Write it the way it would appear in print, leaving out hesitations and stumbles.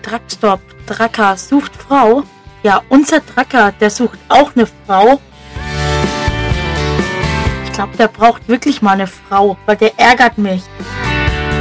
Drackstop, Dracker sucht Frau. Ja, unser Dracker, der sucht auch eine Frau. Ich glaube, der braucht wirklich mal eine Frau, weil der ärgert mich.